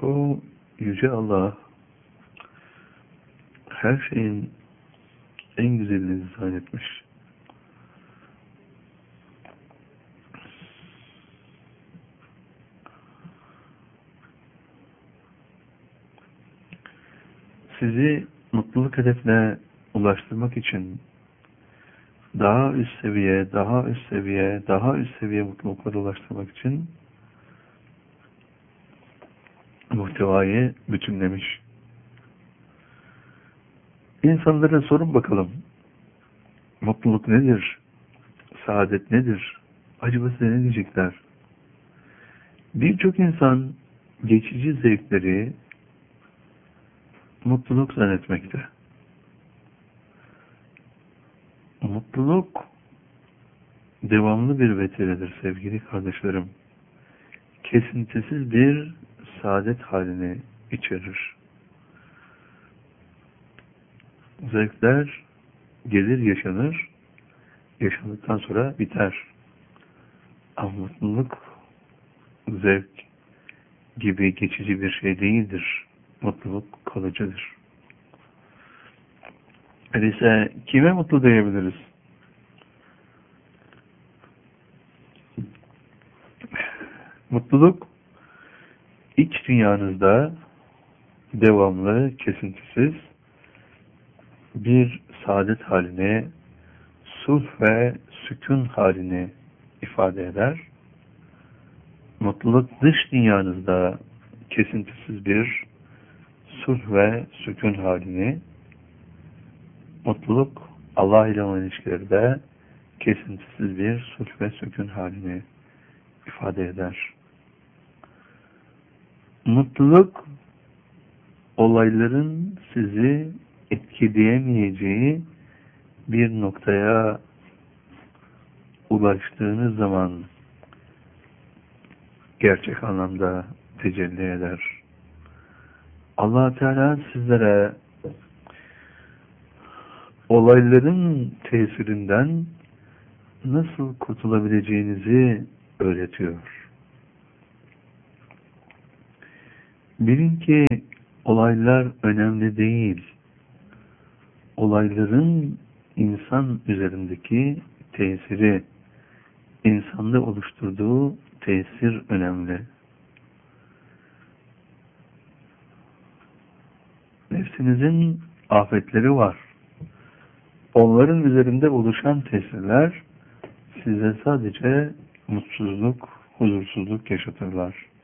O Yüce Allah her şeyin en güzelini dizayn etmiş. Sizi mutluluk hedefine ulaştırmak için daha üst seviye, daha üst seviye, daha üst seviye mutluluklara ulaştırmak için muhtevayı bütünlemiş. İnsanlara sorun bakalım. Mutluluk nedir? Saadet nedir? Acaba size ne diyecekler? Birçok insan geçici zevkleri mutluluk zannetmekte. Mutluluk devamlı bir vetiredir sevgili kardeşlerim. Kesintisiz bir saadet halini içerir. Zevkler gelir yaşanır, yaşandıktan sonra biter. Ama mutluluk zevk gibi geçici bir şey değildir. Mutluluk kalıcıdır. Öyleyse kime mutlu diyebiliriz? Mutluluk iç dünyanızda devamlı, kesintisiz bir saadet halini, sulh ve sükun halini ifade eder. Mutluluk dış dünyanızda kesintisiz bir sulh ve sükun halini, mutluluk Allah ile olan ilişkilerde kesintisiz bir sulh ve sükun halini ifade eder. Mutluluk olayların sizi etkileyemeyeceği bir noktaya ulaştığınız zaman gerçek anlamda tecelli eder. Allah Teala sizlere olayların tesirinden nasıl kurtulabileceğinizi öğretiyor. Bilin ki olaylar önemli değil. Olayların insan üzerindeki tesiri, insanda oluşturduğu tesir önemli. Nefsinizin afetleri var. Onların üzerinde oluşan tesirler size sadece mutsuzluk, huzursuzluk yaşatırlar.